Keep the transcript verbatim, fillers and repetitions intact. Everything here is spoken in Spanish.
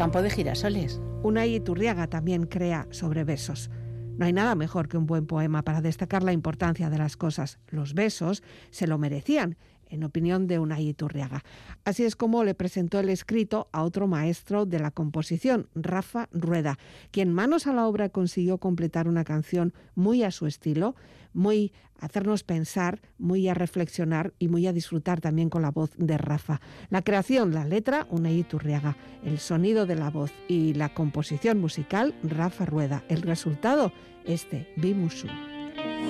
campo de girasoles. Unai Iturriaga también crea sobre besos. No hay nada mejor que un buen poema para destacar la importancia de las cosas. Los besos se lo merecían, en opinión de Unai Iturriaga. Así es como le presentó el escrito a otro maestro de la composición, Rafa Rueda, quien manos a la obra consiguió completar una canción muy a su estilo, muy a hacernos pensar, muy a reflexionar y muy a disfrutar también con la voz de Rafa. La creación, la letra, Unai Iturriaga. El sonido de la voz y la composición musical, Rafa Rueda. El resultado, este, Bimusu.